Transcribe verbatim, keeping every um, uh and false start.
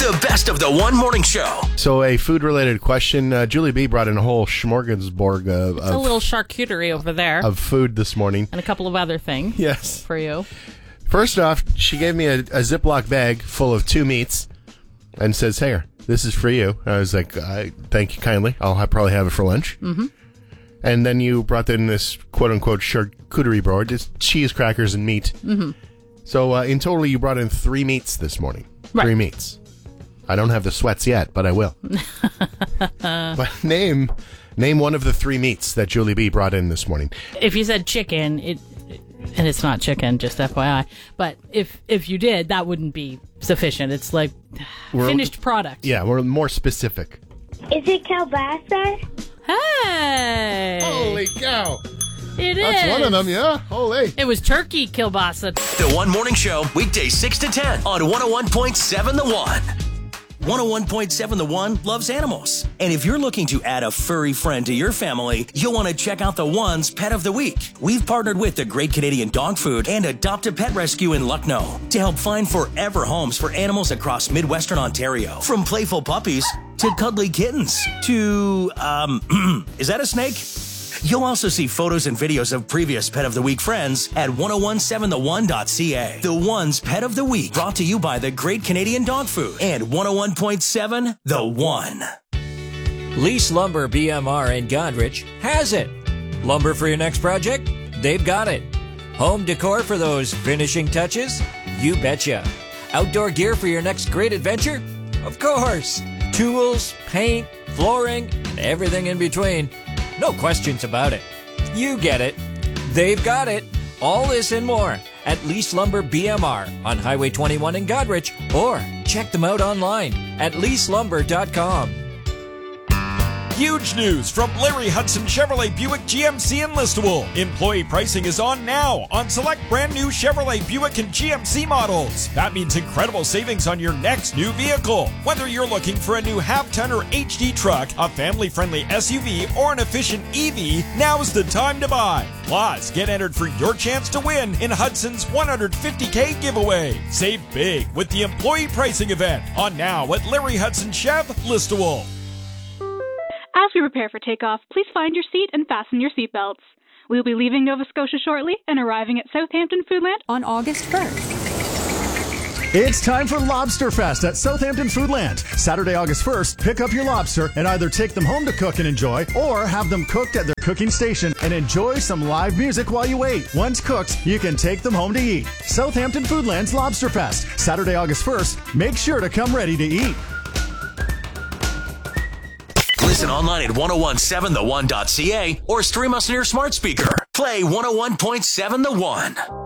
The best of the One Morning Show. So a food-related question. Uh, Julie B brought in a whole smorgasbord of, It's a of, little charcuterie over there. of food this morning. And a couple of other things. Yes. For you. First off, she gave me a, a Ziploc bag full of two meats and says, "Here, this is for you." I was like, I, thank you kindly. I'll ha- probably have it for lunch. Mm-hmm. And then you brought in this quote-unquote charcuterie board. It's cheese, crackers, and meat. Mm-hmm. So uh, in total, you brought in three meats this morning. Right. Three meats. I don't have the sweats yet, but I will. But name name one of the three meats that Julie B brought in this morning. If you said chicken, it, and it's not chicken, just F Y I, but if if you did, that wouldn't be sufficient. It's like We're- finished product. Yeah, we're more specific. Is it kielbasa? Hey! Holy cow! It is. That's one of them, yeah? Holy. It was turkey kielbasa. The One Morning Show, weekdays six to ten on one oh one point seven The One. one oh one point seven The One loves animals. And if you're looking to add a furry friend to your family, you'll want to check out The One's Pet of the Week. We've partnered with the Great Canadian Dog Food and Adopt a Pet Rescue in Lucknow to help find forever homes for animals across Midwestern Ontario. From playful puppies to cuddly kittens to, um, is that a snake? You'll also see photos and videos of previous Pet of the Week friends at ten seventeen the one dot c a. The One's Pet of the Week, brought to you by the Great Canadian Dog Food and one oh one point seven The One. Lease Lumber B M R in Godrich has it. Lumber for your next project? They've got it. Home decor for those finishing touches? You betcha. Outdoor gear for your next great adventure? Of course. Tools, paint, flooring, and everything in between. No questions about it. You get it. They've got it. All this and more at Lease Lumber B M R on Highway twenty-one in Godrich, or check them out online at lease lumber dot com. Huge news from Larry Hudson Chevrolet Buick G M C in Listowel. Employee pricing is on now on select brand new Chevrolet Buick and G M C models. That means incredible savings on your next new vehicle. Whether you're looking for a new half-ton or H D truck, a family-friendly S U V, or an efficient E V, now's the time to buy. Plus, get entered for your chance to win in Hudson's one hundred fifty K giveaway. Save big with the employee pricing event on now at Larry Hudson Chev, Listowel. As we prepare for takeoff, please find your seat and fasten your seatbelts. We will be leaving Nova Scotia shortly and arriving at Southampton Foodland on August first. It's time for Lobster Fest at Southampton Foodland. Saturday, August first, pick up your lobster and either take them home to cook and enjoy, or have them cooked at their cooking station and enjoy some live music while you wait. Once cooked, you can take them home to eat. Southampton Foodland's Lobster Fest, Saturday, August first. Make sure to come ready to eat. Listen online at ten seventeen the one dot c a or stream us on your smart speaker. Play one oh one point seven The One.